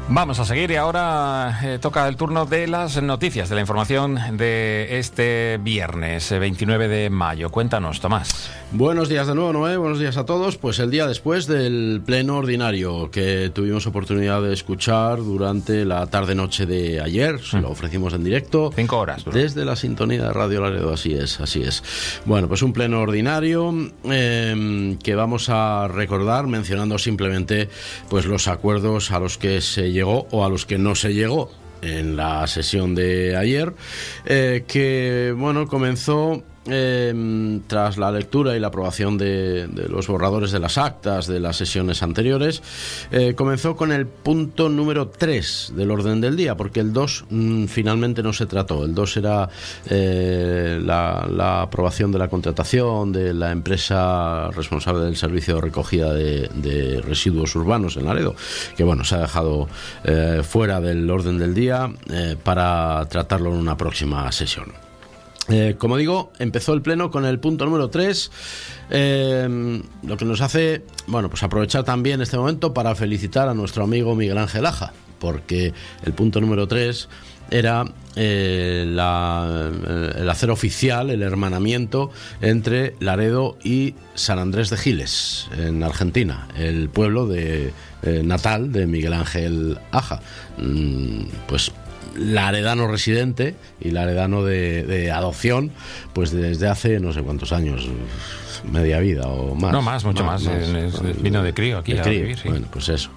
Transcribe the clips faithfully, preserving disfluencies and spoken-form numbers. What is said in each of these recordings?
Vamos a seguir y ahora eh, toca el turno de las noticias, de la información de este viernes veintinueve de mayo. Cuéntanos, Tomás. Buenos días de nuevo, Noé. Buenos días a todos. Pues el día después del pleno ordinario que tuvimos oportunidad de escuchar durante la tarde-noche de ayer. Se lo ofrecimos en directo. Cinco horas. ¿no? Desde la sintonía de Radio Laredo, así es, así es. Bueno, pues un pleno ordinario eh, que vamos a recordar mencionando simplemente pues los acuerdos a los que se llegó o a los que no se llegó en la sesión de ayer, eh, que bueno comenzó eh, tras la lectura y la aprobación de, de los borradores de las actas de las sesiones anteriores. Eh, comenzó con el punto número tres del orden del día, porque el dos mmm, finalmente no se trató. El dos era eh, la, la aprobación de la contratación de la empresa responsable del servicio de recogida de, de residuos urbanos en Laredo, que bueno, se ha dejado eh, fuera del orden del día eh, para tratarlo en una próxima sesión. Eh, como digo, empezó el pleno con el punto número tres, eh, lo que nos hace, bueno, pues aprovechar también este momento para felicitar a nuestro amigo Miguel Ángel Aja, porque el punto número tres era eh, la, el hacer oficial el hermanamiento entre Laredo y San Andrés de Giles, en Argentina, el pueblo de, eh, natal de Miguel Ángel Aja. Mm, pues laredano residente y laredano de, de adopción, pues desde hace no sé cuántos años, media vida o más. No, más, mucho más. más, más. Es, es, vino de crío aquí de a crío. vivir, sí. Bueno, pues eso.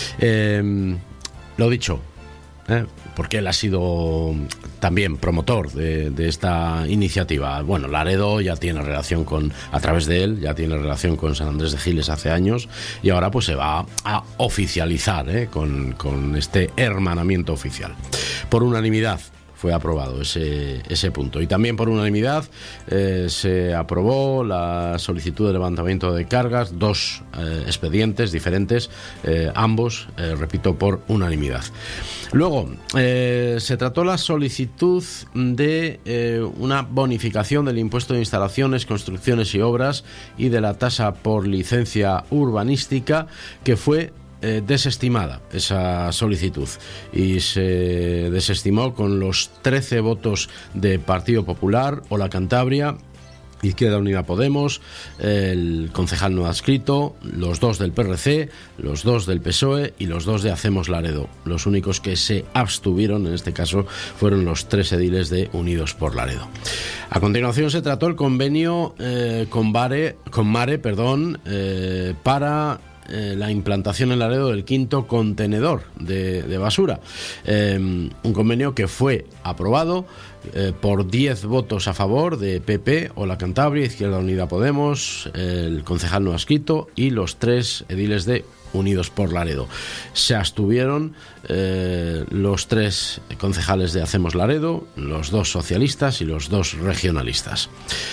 Eh, lo dicho, ¿eh? Porque él ha sido también promotor de, de esta iniciativa. Bueno, Laredo ya tiene relación con, a través de él, ya tiene relación con San Andrés de Giles hace años, y ahora pues se va a oficializar ¿eh? con, con este hermanamiento oficial. Por unanimidad fue aprobado ese, ese punto. Y también por unanimidad eh, se aprobó la solicitud de levantamiento de cargas, dos eh, expedientes diferentes, eh, ambos, eh, repito, por unanimidad. Luego, eh, se trató la solicitud de eh, una bonificación del impuesto de instalaciones, construcciones y obras y de la tasa por licencia urbanística, que fue Eh, desestimada esa solicitud y se desestimó con los trece votos de Partido Popular, Hola Cantabria, Izquierda Unida Podemos, el concejal no adscrito, los dos del P R C, los dos del P S O E y los dos de Hacemos Laredo. Los únicos que se abstuvieron en este caso fueron los tres ediles de Unidos por Laredo. A continuación se trató el convenio eh, con, Mare, con Mare perdón, eh, para Eh, la implantación en Laredo del quinto contenedor de, de basura. Eh, un convenio que fue aprobado eh, por diez votos a favor de P P, Hola Cantabria, Izquierda Unida Podemos, el concejal no adscrito y los tres ediles de Unidos por Laredo. Se abstuvieron eh, los tres concejales de Hacemos Laredo, los dos socialistas y los dos regionalistas.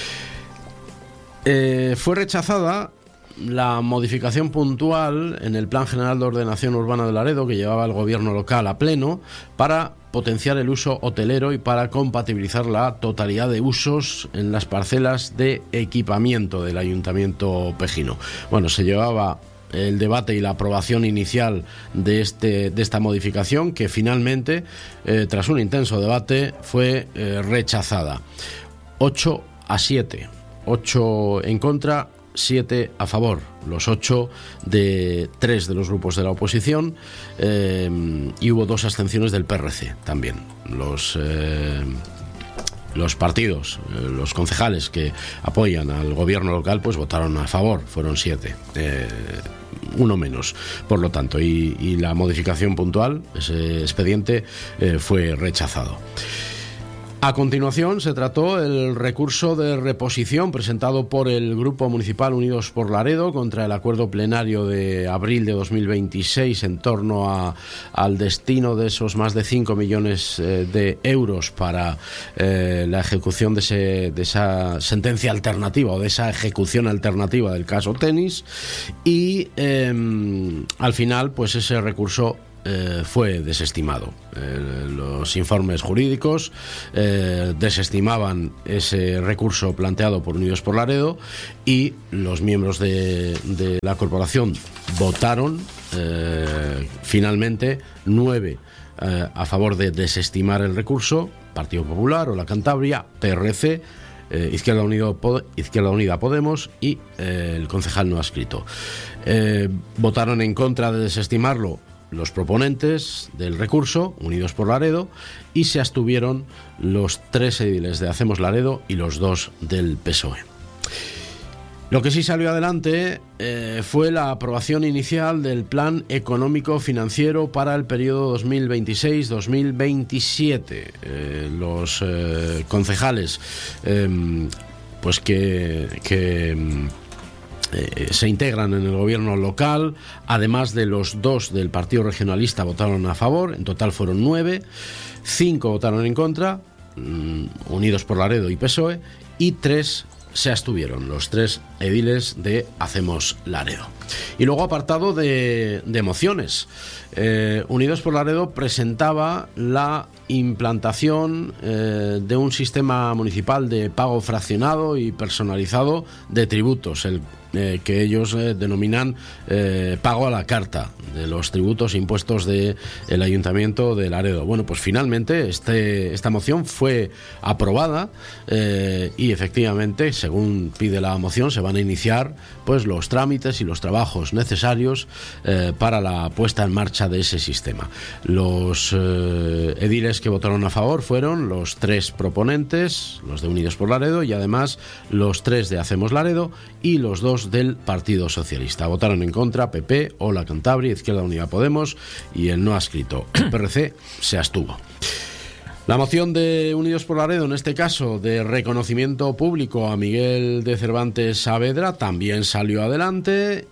Eh, fue rechazada la modificación puntual en el Plan General de Ordenación Urbana de Laredo que llevaba el gobierno local a pleno para potenciar el uso hotelero y para compatibilizar la totalidad de usos en las parcelas de equipamiento del Ayuntamiento pejino. Bueno, se llevaba el debate y la aprobación inicial de, este, de esta modificación, que finalmente, eh, tras un intenso debate, fue eh, rechazada. ocho a siete. ocho en contra, siete a favor, los ocho de tres de los grupos de la oposición, eh, y hubo dos abstenciones del P R C también. Los eh, los partidos, eh, los concejales que apoyan al gobierno local, pues votaron a favor, fueron siete, eh, uno menos, por lo tanto, y, y la modificación puntual, ese expediente, eh, fue rechazado. A continuación se trató el recurso de reposición presentado por el Grupo Municipal Unidos por Laredo contra el acuerdo plenario de abril de dos mil veintiséis en torno a, al destino de esos más de cinco millones eh, de euros para eh, la ejecución de, ese, de esa sentencia alternativa o de esa ejecución alternativa del caso Tenis, y eh, al final pues ese recurso Eh, fue desestimado. Eh, los informes jurídicos eh, desestimaban ese recurso planteado por Unidos por Laredo y los miembros de, de la corporación votaron eh, Eh, finalmente, nueve eh, a favor de desestimar el recurso, Partido Popular, Ola Cantabria, P R C, eh, Izquierda, Unido, Pod- Izquierda Unida Podemos y eh, el concejal no adscrito. Eh, votaron en contra de desestimarlo los proponentes del recurso, Unidos por Laredo, y se abstuvieron los tres ediles de Hacemos Laredo y los dos del P S O E. Lo que sí salió adelante eh, fue la aprobación inicial del Plan Económico Financiero para el periodo dos mil veintiséis dos mil veintisiete. Eh, los eh, concejales eh, pues que... que Eh, se integran en el gobierno local, además de los dos del Partido Regionalista votaron a favor, en total fueron nueve, cinco votaron en contra, mmm, Unidos por Laredo y P S O E, y tres se abstuvieron, los tres ediles de Hacemos Laredo. Y luego apartado de, de mociones. Eh, Unidos por Laredo presentaba la implantación eh, de un sistema municipal de pago fraccionado y personalizado de tributos, el eh, que ellos eh, denominan eh, pago a la carta de los tributos e impuestos del Ayuntamiento de Laredo. Bueno, pues finalmente este, esta moción fue aprobada eh, y efectivamente, según pide la moción, se van a iniciar pues los trámites y los trabajos necesarios eh, para la puesta en marcha de ese sistema. Los eh, ediles que votaron a favor fueron los tres proponentes, los de Unidos por Laredo, y además los tres de Hacemos Laredo y los dos del Partido Socialista. Votaron en contra P P, Ola Cantabria, Izquierda Unida Podemos y el no adscrito, el P R C, se abstuvo. La moción de Unidos por Laredo, en este caso de reconocimiento público a Miguel de Cervantes Saavedra, también salió adelante.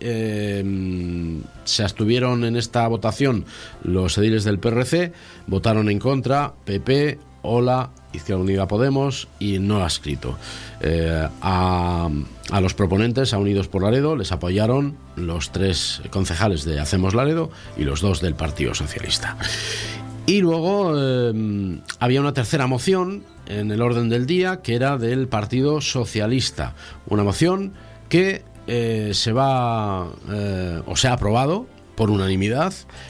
Eh, se abstuvieron en esta votación los ediles del P R C, votaron en contra P P, Ola, Izquierda Unida Podemos y no adscrito. Eh, a, a los proponentes, a Unidos por Laredo, les apoyaron los tres concejales de Hacemos Laredo y los dos del Partido Socialista. Y luego eh, había una tercera moción en el orden del día, que era del Partido Socialista. Una moción que eh, se va eh, o se ha aprobado por unanimidad,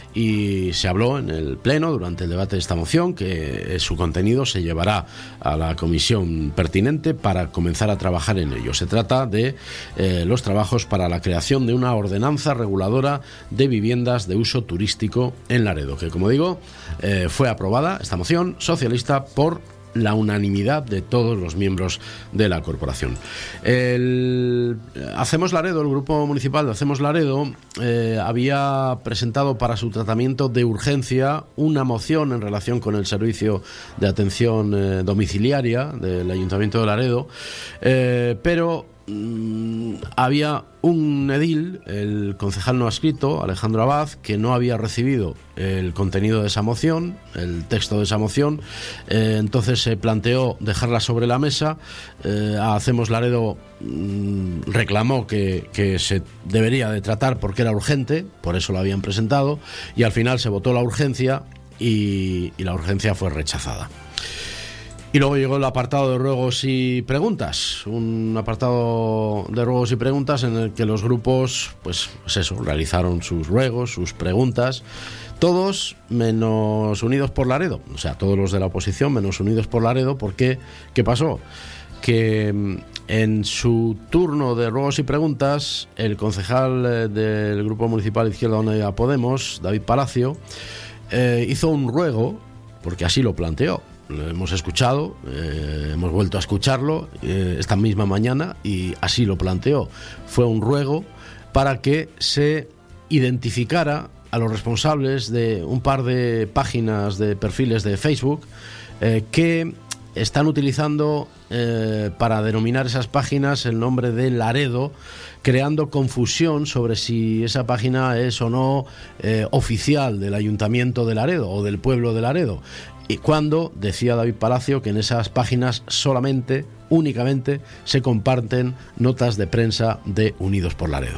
y se habló en el Pleno durante el debate de esta moción que su contenido se llevará a la comisión pertinente para comenzar a trabajar en ello. Se trata de eh, los trabajos para la creación de una ordenanza reguladora de viviendas de uso turístico en Laredo, que, como digo, eh, fue aprobada esta moción socialista por la unanimidad de todos los miembros de la corporación. El Hacemos Laredo, el grupo municipal de Hacemos Laredo, eh, había presentado para su tratamiento de urgencia una moción en relación con el servicio de atención eh, domiciliaria del Ayuntamiento de Laredo, eh, pero mmm, había un edil, el concejal no adscrito, Alejandro Abad, que no había recibido el contenido de esa moción, el texto de esa moción. Eh, entonces se planteó dejarla sobre la mesa. eh, Hacemos Laredo mmm, reclamó que, que se debería de tratar porque era urgente, por eso lo habían presentado, y al final se votó la urgencia y, y la urgencia fue rechazada. Y luego llegó el apartado de ruegos y preguntas, un apartado de ruegos y preguntas en el que los grupos, pues, pues eso, realizaron sus ruegos, sus preguntas, todos menos Unidos por Laredo, o sea, todos los de la oposición menos Unidos por Laredo, porque ¿qué pasó? Que en su turno de ruegos y preguntas, el concejal del Grupo Municipal Izquierda Unida Podemos, David Palacio, eh, hizo un ruego, porque así lo planteó. Lo hemos escuchado, eh, hemos vuelto a escucharlo eh, esta misma mañana, y así lo planteó. Fue un ruego para que se identificara a los responsables de un par de páginas de perfiles de Facebook eh, que están utilizando eh, para denominar esas páginas el nombre de Laredo, creando confusión sobre si esa página es o no eh, oficial del Ayuntamiento de Laredo o del pueblo de Laredo. Y cuando decía David Palacio que en esas páginas solamente, únicamente, se comparten notas de prensa de Unidos por Laredo.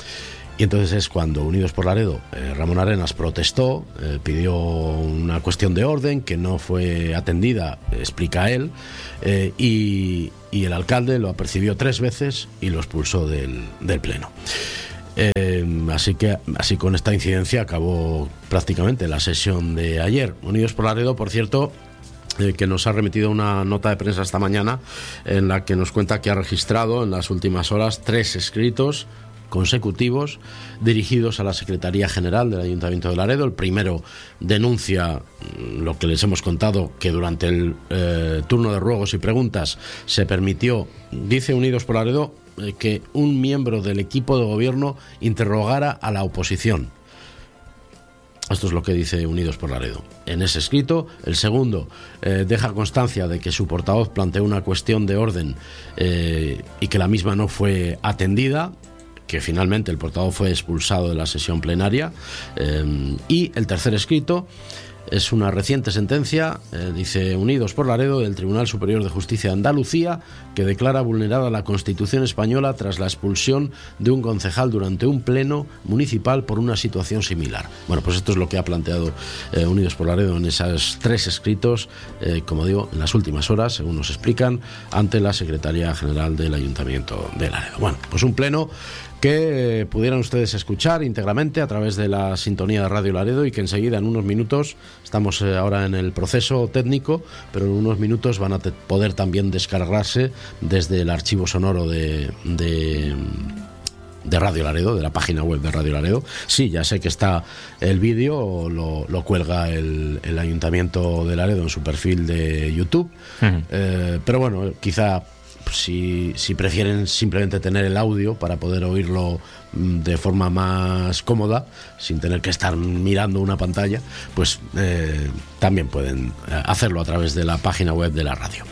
Y entonces es cuando Unidos por Laredo, eh, Ramón Arenas, protestó, eh, pidió una cuestión de orden que no fue atendida, explica él, eh, y, y el alcalde lo apercibió tres veces y lo expulsó del, del pleno. Eh, así que así con esta incidencia acabó prácticamente la sesión de ayer. Unidos por Laredo, por cierto, eh, que nos ha remitido una nota de prensa esta mañana en la que nos cuenta que ha registrado en las últimas horas tres escritos consecutivos dirigidos a la Secretaría General del Ayuntamiento de Laredo. El primero denuncia lo que les hemos contado, que durante el eh, turno de ruegos y preguntas se permitió, dice Unidos por Laredo, eh, que un miembro del equipo de gobierno interrogara a la oposición. Esto es lo que dice Unidos por Laredo en ese escrito. El segundo eh, deja constancia de que su portavoz planteó una cuestión de orden eh, y que la misma no fue atendida, que finalmente el portavoz fue expulsado de la sesión plenaria. Eh, y el tercer escrito es una reciente sentencia, eh, dice Unidos por Laredo, del Tribunal Superior de Justicia de Andalucía, que declara vulnerada la Constitución española tras la expulsión de un concejal durante un pleno municipal por una situación similar. Bueno, pues esto es lo que ha planteado eh, Unidos por Laredo en esos tres escritos, eh, como digo, en las últimas horas, según nos explican, ante la Secretaría General del Ayuntamiento de Laredo. Bueno, pues un pleno que pudieran ustedes escuchar íntegramente a través de la sintonía de Radio Laredo y que enseguida, en unos minutos, estamos ahora en el proceso técnico, pero en unos minutos van a te- poder también descargarse desde el archivo sonoro de, de, de Radio Laredo, de la página web de Radio Laredo. Sí, ya sé que está el vídeo, lo, lo cuelga el, el Ayuntamiento de Laredo en su perfil de YouTube, uh-huh. eh, pero bueno, quizá Si, si prefieren simplemente tener el audio para poder oírlo de forma más cómoda, sin tener que estar mirando una pantalla, pues eh, también pueden hacerlo a través de la página web de la radio.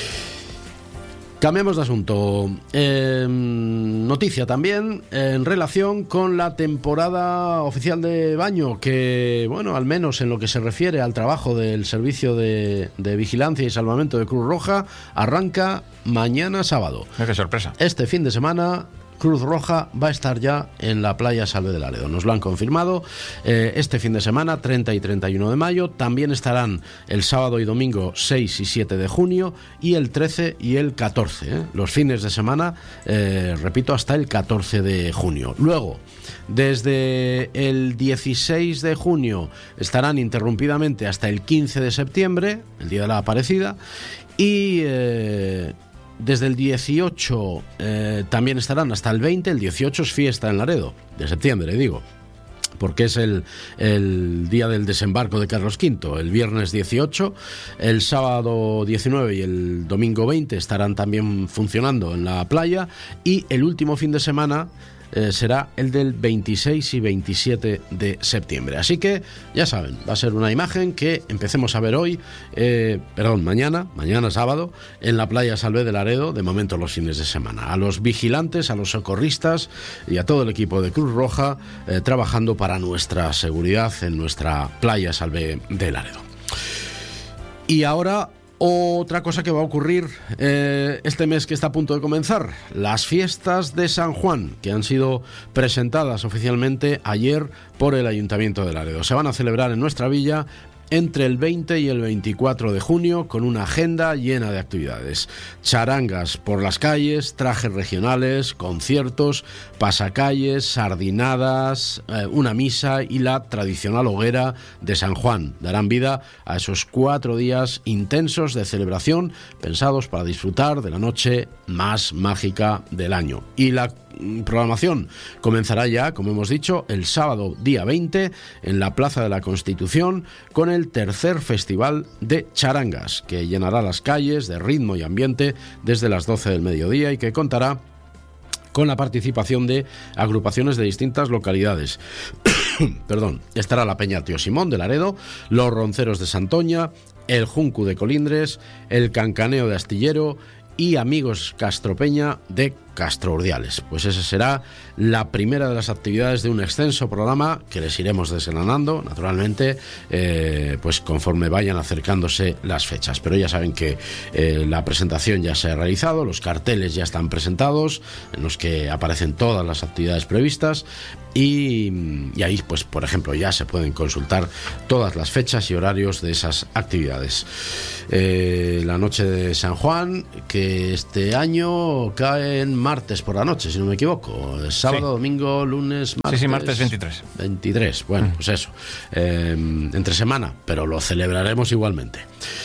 Cambiamos de asunto. Eh, noticia también en relación con la temporada oficial de baño, que, bueno, al menos en lo que se refiere al trabajo del Servicio de, de Vigilancia y Salvamento de Cruz Roja, arranca mañana sábado. ¡Qué sorpresa! Este fin de semana Cruz Roja va a estar ya en la playa Salve de Laredo. Nos lo han confirmado. Eh, este fin de semana, treinta y treinta y uno de mayo. También estarán el sábado y domingo seis y siete de junio y el trece y el catorce. ¿eh? Los fines de semana, eh, repito, hasta el catorce de junio. Luego, desde el dieciséis de junio estarán interrumpidamente hasta el quince de septiembre, el día de la Aparecida, y Eh, desde el dieciocho eh, también estarán hasta el veinte. El dieciocho es fiesta en Laredo, de septiembre, digo, porque es el, el día del desembarco de Carlos quinto. El viernes dieciocho, el sábado diecinueve y el domingo veinte estarán también funcionando en la playa, y el último fin de semana Eh, será el del veintiséis y veintisiete de septiembre. Así que ya saben, va a ser una imagen que empecemos a ver hoy, eh, perdón, mañana, mañana sábado, en la playa Salve de Laredo, de momento los fines de semana. A los vigilantes, a los socorristas y a todo el equipo de Cruz Roja eh, trabajando para nuestra seguridad en nuestra playa Salve de Laredo. Y ahora, otra cosa que va a ocurrir eh, este mes que está a punto de comenzar, las fiestas de San Juan, que han sido presentadas oficialmente ayer por el Ayuntamiento de Laredo. Se van a celebrar en nuestra villa entre el veinte y el veinticuatro de junio, con una agenda llena de actividades. Charangas por las calles, trajes regionales, conciertos, pasacalles, sardinadas, eh, una misa y la tradicional hoguera de San Juan. Darán vida a esos cuatro días intensos de celebración, pensados para disfrutar de la noche más mágica del año. Y la programación comenzará ya, como hemos dicho, el sábado día veinte en la Plaza de la Constitución, con el tercer Festival de Charangas, que llenará las calles de ritmo y ambiente desde las doce del mediodía y que contará con la participación de agrupaciones de distintas localidades. Perdón, estará la Peña Tío Simón de Laredo, los Ronceros de Santoña, el Juncu de Colindres, el Cancaneo de Astillero y Amigos Castropeña de Castro Urdiales. Pues esa será la primera de las actividades de un extenso programa que les iremos desgranando, naturalmente, eh, pues conforme vayan acercándose las fechas. Pero ya saben que eh, la presentación ya se ha realizado, los carteles ya están presentados, en los que aparecen todas las actividades previstas, y, y ahí, pues, por ejemplo, ya se pueden consultar todas las fechas y horarios de esas actividades. Eh, la noche de San Juan, que este año cae en martes por la noche, si no me equivoco. Sábado, sí. domingo, lunes, martes. Sí, sí, martes veintitrés. veintitrés, bueno, mm. pues eso. Eh, entre semana, pero lo celebraremos igualmente.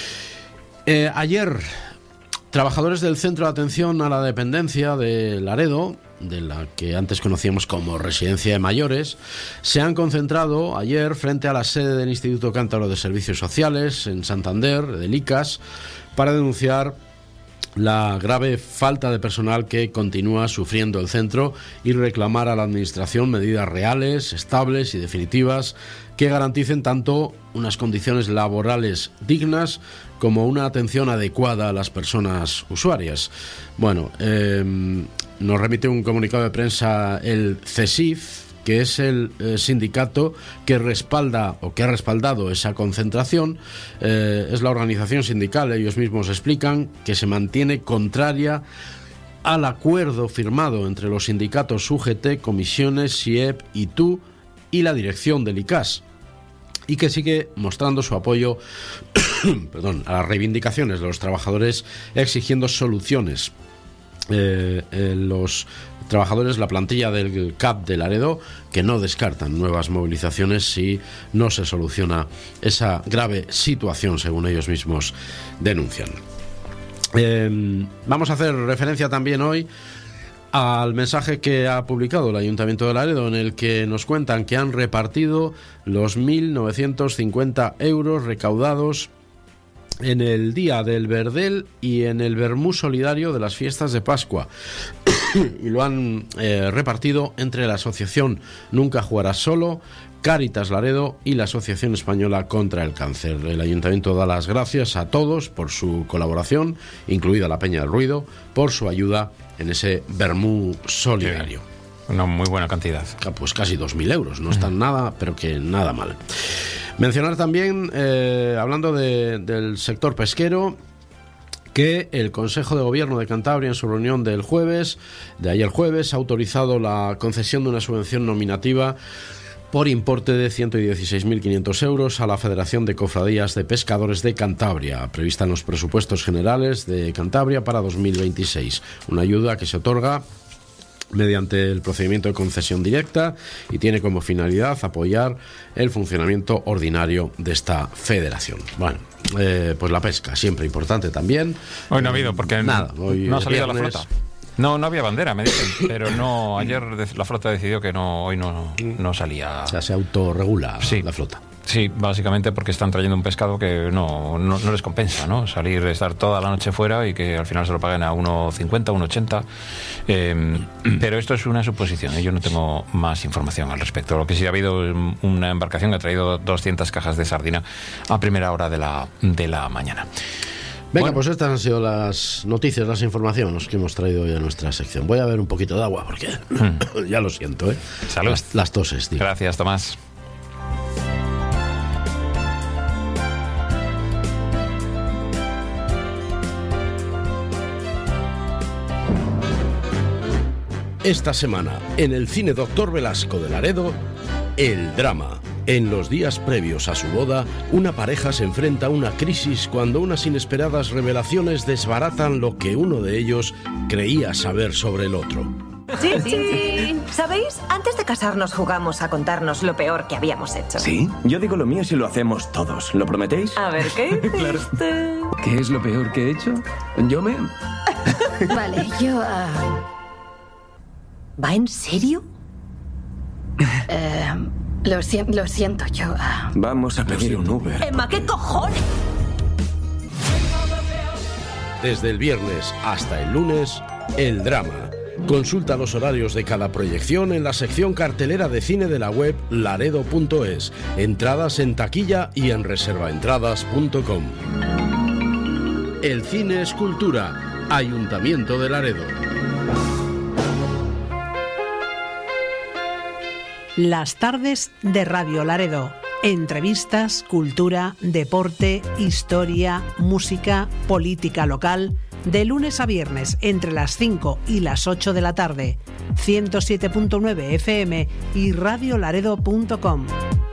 Eh, ayer, trabajadores del Centro de Atención a la Dependencia de Laredo, de la que antes conocíamos como Residencia de Mayores, se han concentrado ayer frente a la sede del Instituto Cántabro de Servicios Sociales en Santander, del I C A S, para denunciar la grave falta de personal que continúa sufriendo el centro y reclamar a la Administración medidas reales, estables y definitivas que garanticen tanto unas condiciones laborales dignas como una atención adecuada a las personas usuarias. Bueno, eh, nos remite un comunicado de prensa el CESIF, que es el eh, sindicato que respalda o que ha respaldado esa concentración. Eh, es la organización sindical, ellos mismos explican, que se mantiene contraria al acuerdo firmado entre los sindicatos U G T, comisiones, S I E P, I T U y la dirección del I C A S, y que sigue mostrando su apoyo perdón, a las reivindicaciones de los trabajadores, exigiendo soluciones. Eh, eh, los trabajadores, la plantilla del C A P de Laredo, que no descartan nuevas movilizaciones si no se soluciona esa grave situación, según ellos mismos denuncian. Eh, vamos a hacer referencia también hoy al mensaje que ha publicado el Ayuntamiento de Laredo, en el que nos cuentan que han repartido los mil novecientos cincuenta euros recaudados en el Día del Verdel y en el Vermú Solidario de las Fiestas de Pascua, y lo han eh, repartido entre la Asociación Nunca Jugarás Solo, Cáritas Laredo y la Asociación Española contra el Cáncer. El Ayuntamiento da las gracias a todos por su colaboración, incluida la Peña del Ruido, por su ayuda en ese Vermú Solidario. Una muy buena cantidad. Pues casi dos mil euros, no están nada, pero que nada mal. Mencionar también, eh, hablando de, del sector pesquero, que el Consejo de Gobierno de Cantabria, en su reunión del jueves, de ayer jueves, ha autorizado la concesión de una subvención nominativa por importe de ciento dieciséis mil quinientos euros a la Federación de Cofradías de Pescadores de Cantabria, prevista en los presupuestos generales de Cantabria para dos mil veintiséis. Una ayuda que se otorga mediante el procedimiento de concesión directa y tiene como finalidad apoyar el funcionamiento ordinario de esta federación. Bueno, eh, pues la pesca, siempre importante también. Hoy no ha habido, porque nada, hoy no ha salido viernes. la flota. No, no había bandera, me dicen, pero no, ayer la flota decidió que no, hoy no, no salía. O sea, se autorregula sí. la flota. Sí, básicamente porque están trayendo un pescado que no, no, no les compensa, ¿no? Salir, estar toda la noche fuera y que al final se lo paguen a uno cincuenta, uno ochenta. Eh, pero esto es una suposición, ¿eh? Yo no tengo más información al respecto. Lo que sí ha habido una embarcación que ha traído doscientas cajas de sardina a primera hora de la, de la mañana. Venga, bueno. Pues estas han sido las noticias, las informaciones que hemos traído hoy a nuestra sección. Voy a beber un poquito de agua porque mm. ya lo siento, ¿eh? Salud. Las, las toses, tío. Gracias, Tomás. Esta semana, en el Cine Doctor Velasco de Laredo, el drama. En los días previos a su boda, una pareja se enfrenta a una crisis cuando unas inesperadas revelaciones desbaratan lo que uno de ellos creía saber sobre el otro. Sí, sí. ¿Sabéis? Antes de casarnos jugamos a contarnos lo peor que habíamos hecho. ¿Sí? Yo digo lo mío si lo hacemos todos. ¿Lo prometéis? A ver, ¿qué hiciste? Claro. ¿Qué es lo peor que he hecho? Yo me... Vale, yo... Uh... ¿Va en serio? Eh, lo, si- lo siento, yo... Uh... Vamos a pedir un Uber. Emma, ¿qué cojones? Desde el viernes hasta el lunes, el drama. Consulta los horarios de cada proyección en la sección cartelera de cine de la web laredo punto es. Entradas en taquilla y en reservaentradas punto com. El cine es cultura. Ayuntamiento de Laredo. Las tardes de Radio Laredo. Entrevistas, cultura, deporte, historia, música, política local. De lunes a viernes entre las cinco y las ocho de la tarde. ciento siete punto nueve F M y radio laredo punto com.